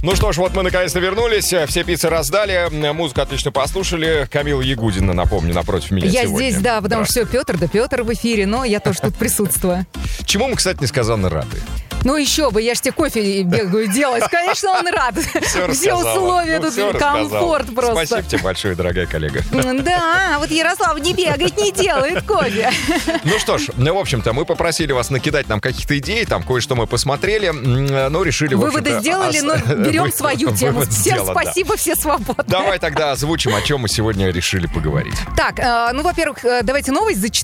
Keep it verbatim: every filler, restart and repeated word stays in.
Ну что ж, вот мы наконец-то вернулись. Все пиццы раздали, музыку отлично послушали. Камила Ягудина, напомню, напротив меня Я сегодня. здесь, да, потому что все, Петр, да Петр в эфире, но я тоже тут присутствую. Чему мы, кстати, несказанно рады. Ну еще бы, я ж тебе кофе бегаю делать. Конечно, он рад. Все, все условия ну, тут, все комфорт рассказала. просто. Спасибо тебе большое, дорогая коллега. Да, вот Ярослав не бегает, не делает кофе. Ну что ж, ну, в общем-то, мы попросили вас накидать нам каких-то идей, там кое-что мы посмотрели, но решили, в Выводы сделали, но берем свою тему. Вывод Всем сделан, спасибо, да. все свободны. Давай тогда озвучим, о чем мы сегодня решили поговорить. Так, э, ну, во-первых, э, давайте новость зачитаю.